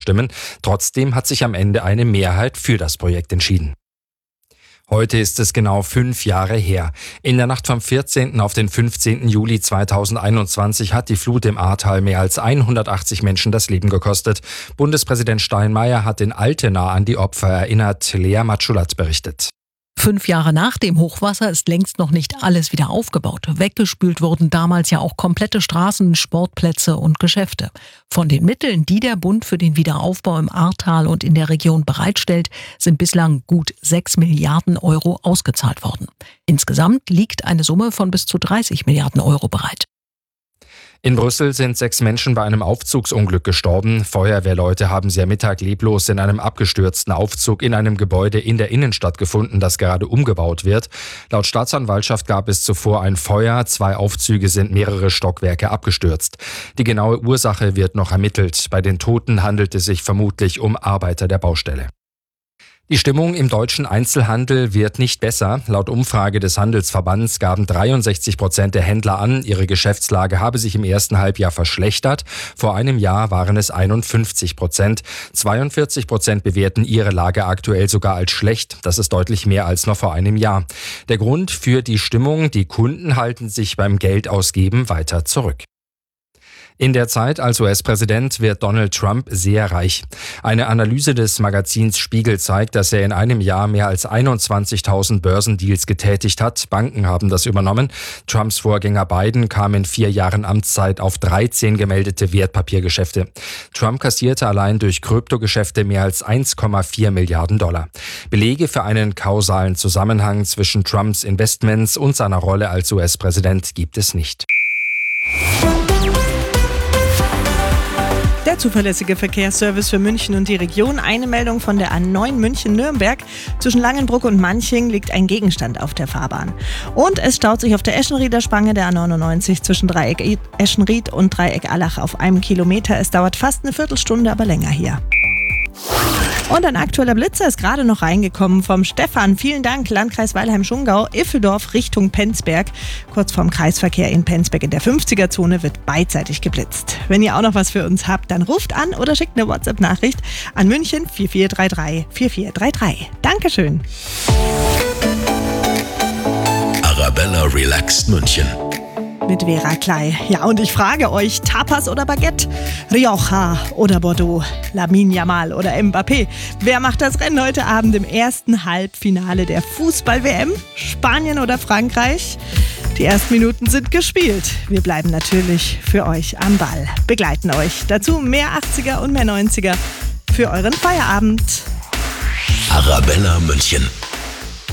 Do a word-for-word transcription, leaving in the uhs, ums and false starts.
abstimmen. Trotzdem hat sich am Ende eine Mehrheit für das Projekt entschieden. Heute ist es genau fünf Jahre her. In der Nacht vom vierzehnten auf den fünfzehnten Juli zweitausendeinundzwanzig hat die Flut im Ahrtal mehr als hundertachtzig Menschen das Leben gekostet. Bundespräsident Steinmeier hat in Altena an die Opfer erinnert. Lea Matschulat berichtet. Fünf Jahre nach dem Hochwasser ist längst noch nicht alles wieder aufgebaut. Weggespült wurden damals ja auch komplette Straßen, Sportplätze und Geschäfte. Von den Mitteln, die der Bund für den Wiederaufbau im Ahrtal und in der Region bereitstellt, sind bislang gut sechs Milliarden Euro ausgezahlt worden. Insgesamt liegt eine Summe von bis zu dreißig Milliarden Euro bereit. In Brüssel sind sechs Menschen bei einem Aufzugsunglück gestorben. Feuerwehrleute haben sie am Mittag leblos in einem abgestürzten Aufzug in einem Gebäude in der Innenstadt gefunden, das gerade umgebaut wird. Laut Staatsanwaltschaft gab es zuvor ein Feuer. Zwei Aufzüge sind mehrere Stockwerke abgestürzt. Die genaue Ursache wird noch ermittelt. Bei den Toten handelt es sich vermutlich um Arbeiter der Baustelle. Die Stimmung im deutschen Einzelhandel wird nicht besser. Laut Umfrage des Handelsverbands gaben dreiundsechzig Prozent der Händler an, ihre Geschäftslage habe sich im ersten Halbjahr verschlechtert. Vor einem Jahr waren es einundfünfzig Prozent. zweiundvierzig Prozent bewerten ihre Lage aktuell sogar als schlecht. Das ist deutlich mehr als noch vor einem Jahr. Der Grund für die Stimmung: die Kunden halten sich beim Geldausgeben weiter zurück. In der Zeit als U S-Präsident wird Donald Trump sehr reich. Eine Analyse des Magazins Spiegel zeigt, dass er in einem Jahr mehr als einundzwanzigtausend Börsendeals getätigt hat. Banken haben das übernommen. Trumps Vorgänger Biden kam in vier Jahren Amtszeit auf dreizehn gemeldete Wertpapiergeschäfte. Trump kassierte allein durch Kryptogeschäfte mehr als eins Komma vier Milliarden Dollar. Belege für einen kausalen Zusammenhang zwischen Trumps Investments und seiner Rolle als U S-Präsident gibt es nicht. Der zuverlässige Verkehrsservice für München und die Region. Eine Meldung von der A neun München-Nürnberg. Zwischen Langenbruck und Manching liegt ein Gegenstand auf der Fahrbahn. Und es staut sich auf der Eschenrieder Spange der A neunundneunzig zwischen Dreieck Eschenried und Dreieck Allach auf einem Kilometer. Es dauert fast eine Viertelstunde, aber länger hier. Und ein aktueller Blitzer ist gerade noch reingekommen vom Stefan. Vielen Dank, Landkreis Weilheim-Schungau, Iffeldorf Richtung Penzberg. Kurz vorm Kreisverkehr in Penzberg in der fünfziger-Zone wird beidseitig geblitzt. Wenn ihr auch noch was für uns habt, dann ruft an oder schickt eine WhatsApp-Nachricht an München vier vier drei drei vier vier drei drei. Dankeschön. Arabella Relaxed München. Mit Vera Klei. Ja, und ich frage euch, Tapas oder Baguette? Rioja oder Bordeaux? Lamine Yamal oder Mbappé? Wer macht das Rennen heute Abend im ersten Halbfinale der Fußball-W M? Spanien oder Frankreich? Die ersten Minuten sind gespielt. Wir bleiben natürlich für euch am Ball. Begleiten euch. Dazu mehr achtziger und mehr neunziger für euren Feierabend. Arabella München.